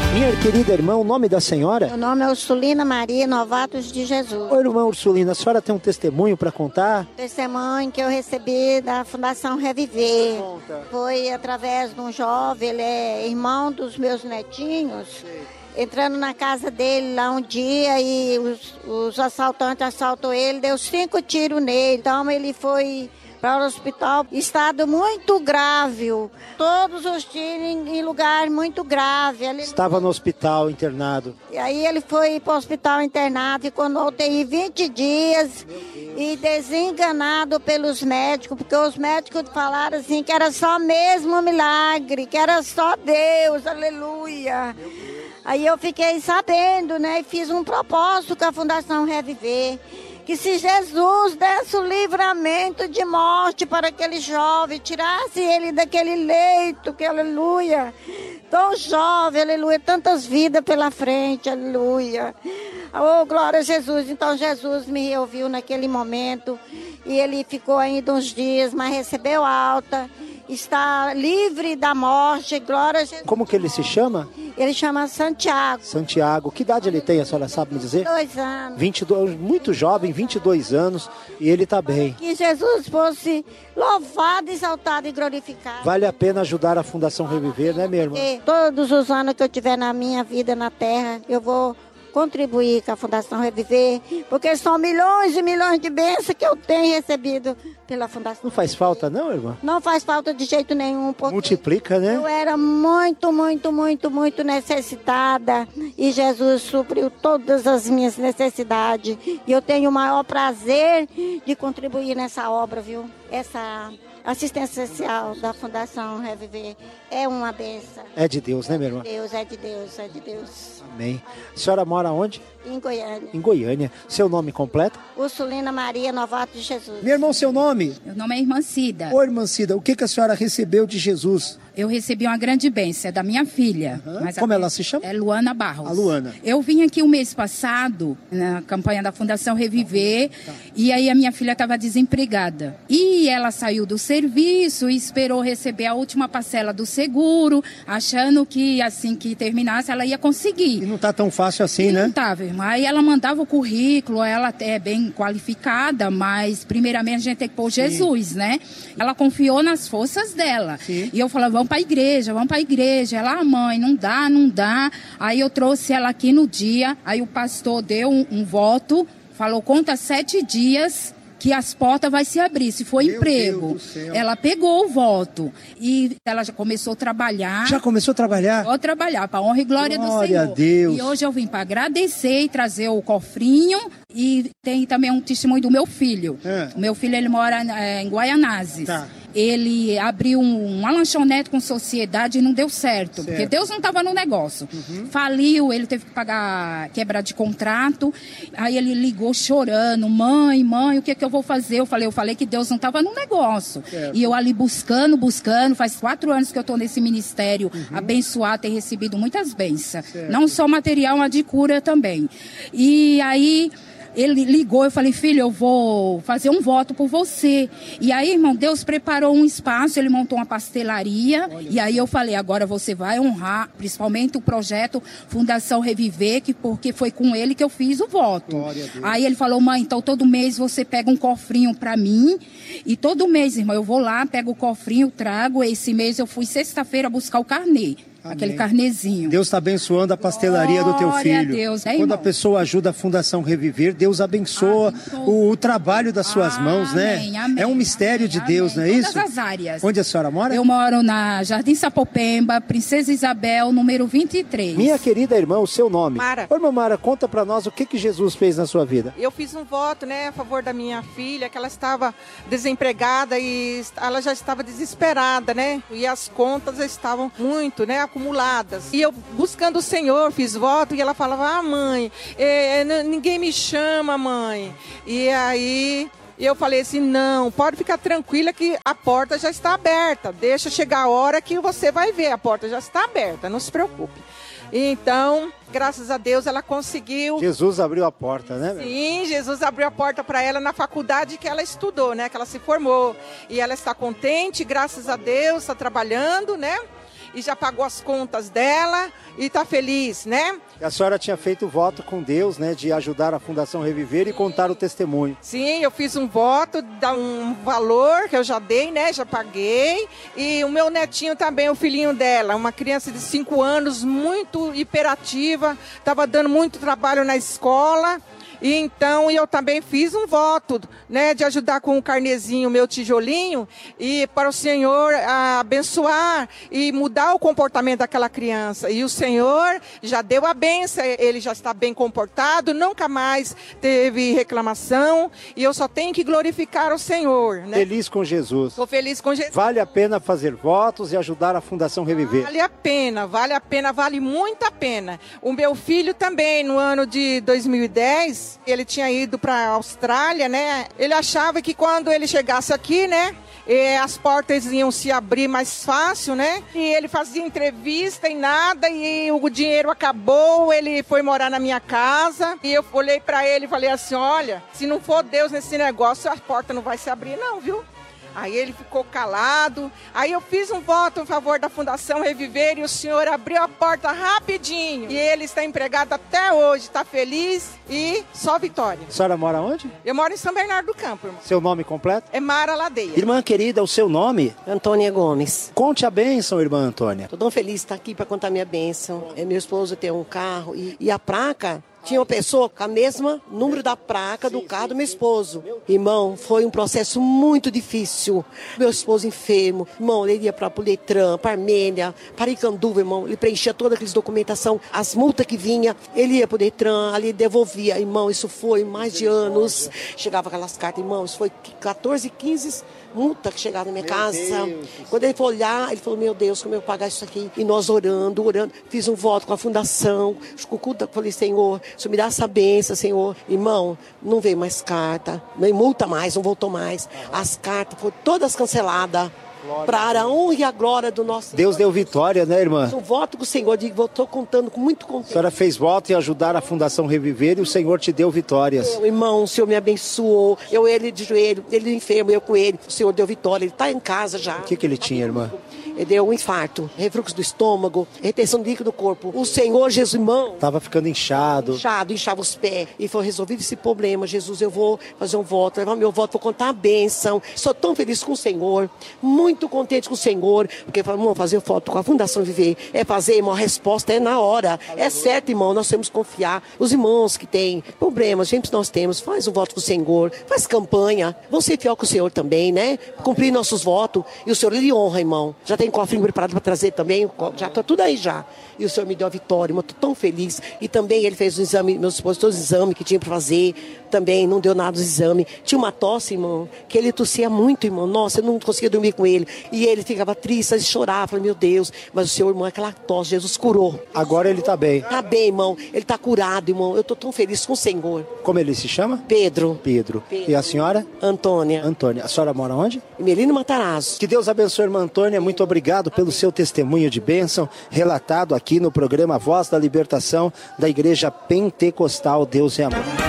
Minha querida irmã, o nome da senhora? Meu nome é Ursulina Maria Novatos de Jesus. Oi, irmã Ursulina, a senhora tem um testemunho para contar? Testemunho que eu recebi da Fundação Reviver. Conta. Foi através de um jovem, ele é irmão dos meus netinhos. Entrando na casa dele lá um dia e os assaltantes assaltou ele, deu 5 tiros nele. Então ele foi para o hospital, estado muito grave, todos os tiros em lugar muito grave. Estava no hospital internado. E aí ele foi para o hospital internado, ficou no UTI 20 dias e desenganado pelos médicos, porque os médicos falaram assim que era só mesmo um milagre, que era só Deus, aleluia. Aí eu fiquei sabendo, né, e fiz um propósito com a Fundação Reviver, que se Jesus desse o livramento de morte para aquele jovem, tirasse ele daquele leito, que aleluia, tão jovem, aleluia, tantas vidas pela frente, aleluia. Oh, glória a Jesus. Então Jesus me ouviu naquele momento e ele ficou ainda uns dias, mas recebeu alta, está livre da morte, glória a Jesus. Como que ele se chama? Ele chama Santiago. Santiago. Que idade ele tem, a senhora sabe me dizer? 22 anos. 22, muito jovem, 22 anos, e ele está bem. Que Jesus fosse louvado, exaltado e glorificado. Vale a pena ajudar a Fundação Reviver, né, minha irmã? E todos os anos que eu tiver na minha vida na terra, eu vou contribuir com a Fundação Reviver, porque são milhões e milhões de bênçãos que eu tenho recebido pela Fundação. Não faz falta não, irmã? Não faz falta de jeito nenhum. Porque multiplica, né? Eu era muito necessitada e Jesus supriu todas as minhas necessidades. E eu tenho o maior prazer de contribuir nessa obra, viu? Essa assistência social da Fundação Reviver é uma bênção. É de Deus, né, minha irmã? É de Deus. Amém. A senhora mora onde? Em Goiânia. Em Goiânia. Seu nome completo? Ursulina Maria Novato de Jesus. Meu irmão, seu nome? Meu nome é Irmã Cida. Oi, irmã Cida, o que a senhora recebeu de Jesus? Eu recebi uma grande bênção da minha filha. Mas como ela se chama? É Luana Barros. A Luana. Eu vim aqui o mês passado, na campanha da Fundação Reviver, e aí a minha filha estava desempregada. E ela saiu do serviço e esperou receber a última parcela do seguro, achando que assim que terminasse ela ia conseguir. E não tá tão fácil assim, né? Não estava, irmã. Aí ela mandava o currículo, ela é bem qualificada, mas primeiramente a gente tem que pôr Jesus, né? Ela confiou nas forças dela. Sim. E eu falava, vamos para a igreja. Ela, mãe, não dá. Aí eu trouxe ela aqui no dia, aí o pastor deu um voto, falou, conta 7 dias que as portas vai se abrir, se for emprego. Ela pegou o voto e ela já começou a trabalhar. Já começou a trabalhar? Vou trabalhar, para honra e glória do Senhor. Glória a Deus. E hoje eu vim para agradecer e trazer o cofrinho e tem também um testemunho do meu filho. O meu filho, ele mora em Guaianazes. Tá. Ele abriu uma lanchonete com sociedade e não deu certo. Porque Deus não estava no negócio. Faliu, ele teve que pagar quebra de contrato. Aí ele ligou chorando, mãe, o que eu vou fazer? Eu falei que Deus não estava no negócio. E eu ali buscando, faz 4 anos que eu estou nesse ministério, abençoado, tenho recebido muitas bênçãos. Não só material, mas de cura também. E aí ele ligou, eu falei, filho, eu vou fazer um voto por você. E aí, irmão, Deus preparou um espaço, ele montou uma pastelaria. E aí eu falei, agora você vai honrar, principalmente o projeto Fundação Reviver, porque foi com ele que eu fiz o voto. Aí ele falou, mãe, então todo mês você pega um cofrinho pra mim. E todo mês, irmão, eu vou lá, pego o cofrinho, trago. Esse mês eu fui sexta-feira buscar o carnê. Amém. Aquele carnezinho. Deus está abençoando a pastelaria do teu filho. Glória a Deus, né, quando irmão? a pessoa ajuda a Fundação Reviver, Deus abençoa o trabalho das suas mãos, né? Amém, é um mistério de Deus, não é isso? Todas as áreas. Onde a senhora mora? Eu moro na Jardim Sapopemba, Princesa Isabel, número 23. Minha querida irmã, o seu nome? Mara. Ô, irmã Mara, conta pra nós o que Jesus fez na sua vida. Eu fiz um voto, né, a favor da minha filha, que ela estava desempregada e ela já estava desesperada, né? E as contas estavam muito, né, acumuladas. E eu, buscando o Senhor, fiz voto e ela falava, mãe, ninguém me chama, mãe. E aí eu falei assim, não, pode ficar tranquila que a porta já está aberta. Deixa chegar a hora que você vai ver, a porta já está aberta, não se preocupe. Então, graças a Deus, ela conseguiu. Jesus abriu a porta, né? Sim, Jesus abriu a porta para ela na faculdade que ela estudou, né? Que ela se formou. E ela está contente, graças a Deus, está trabalhando, né? e já pagou as contas dela e está feliz, né? A senhora tinha feito voto com Deus, né, de ajudar a Fundação Reviver e contar o testemunho. Sim, eu fiz um voto, dá um valor que eu já dei, né? Já paguei. E o meu netinho também, o filhinho dela, uma criança de 5 anos, muito hiperativa, estava dando muito trabalho na escola. E então eu também fiz um voto, né, de ajudar com o carnezinho, meu tijolinho, e para o Senhor abençoar e mudar o comportamento daquela criança. E o Senhor já deu a bênção, ele já está bem comportado, nunca mais teve reclamação, e eu só tenho que glorificar o Senhor, né? Feliz com Jesus. Estou feliz com Jesus. Vale a pena fazer votos e ajudar a Fundação Reviver. Vale a pena, vale muito a pena. O meu filho também, no ano de 2010, ele tinha ido para a Austrália, né? Ele achava que quando ele chegasse aqui, né, as portas iam se abrir mais fácil, né? E ele fazia entrevista e nada, e o dinheiro acabou, ele foi morar na minha casa, e eu olhei para ele e falei assim, olha, se não for Deus nesse negócio, a porta não vai se abrir não, viu? Aí ele ficou calado, aí eu fiz um voto em favor da Fundação Reviver e o senhor abriu a porta rapidinho. E ele está empregado até hoje, está feliz e só vitória. A senhora mora onde? Eu moro em São Bernardo do Campo, irmão. Seu nome completo? É Mara Ladeia. Irmã querida, o seu nome? Antônia Gomes. Conte a bênção, irmã Antônia. Estou tão feliz de estar aqui para contar minha bênção. Meu esposo tem um carro e a placa... Tinha uma pessoa com a mesma número da placa do carro do meu esposo. Irmão, foi um processo muito difícil. Meu esposo enfermo. Irmão, ele ia para Puletran, para Armênia, para Icanduva, irmão. Ele preenchia toda aquela documentação, as multas que vinha. Ele ia para o Detran, ali devolvia. Irmão, isso foi mais de anos. Chegava aquelas cartas, irmão, isso foi 14, 15 multa que chegava na minha casa. Deus. Quando ele foi olhar, ele falou, meu Deus, como eu pagar isso aqui? E nós orando. Fiz um voto com a fundação. Falei, Senhor, o Senhor me dá essa bênção, Senhor. Irmão, não veio mais carta, nem multa mais, não voltou mais. As cartas foram todas canceladas. Para a honra e a glória do nosso Deus deu vitória, né, irmã? Um voto com o Senhor, eu estou contando com muito contente. A senhora fez voto em ajudar a Fundação Reviver e o Senhor te deu vitórias. Meu irmão, o Senhor me abençoou. Ele de joelho, ele enfermo, eu com ele. O Senhor deu vitória, ele está em casa já. O que ele tinha, irmã? Ele deu um infarto, refluxo do estômago, retenção de líquido do corpo. O Senhor, Jesus, irmão... Estava ficando inchado. Inchava os pés. E foi resolvido esse problema. Jesus, eu vou fazer um voto, levar meu voto, vou contar a bênção. Sou tão feliz com o Senhor, muito contente com o Senhor, porque vamos fazer foto com a Fundação Viver. É fazer, irmão, a resposta é na hora. É certo, irmão, nós temos que confiar. Os irmãos que têm problemas, gente, nós temos, faz o voto com o Senhor, faz campanha. Vamos ser fiel com o Senhor também, né? Cumprir nossos votos. E o Senhor, ele honra, irmão. Já tem cofrinho preparado para trazer também, já está tudo aí já. E o Senhor me deu a vitória, irmão, estou tão feliz. E também ele fez o exame, meus esposos, todos os exames que tinha para fazer, também não deu nada dos exames. Tinha uma tosse, irmão, que ele tossia muito, irmão. Nossa, eu não conseguia dormir com ele. E ele ficava triste, ele chorava, falei, meu Deus. Mas o Senhor, irmão, aquela tosse, Jesus curou. Agora ele está bem. Está bem, irmão. Ele está curado, irmão. Eu estou tão feliz com o Senhor. Como ele se chama? Pedro. E a senhora? Antônia. A senhora mora onde? Melino Matarazzo. Que Deus abençoe, irmã Antônia. Muito obrigado pelo seu testemunho de bênção, relatado aqui no programa Voz da Libertação da Igreja Pentecostal Deus é Amor.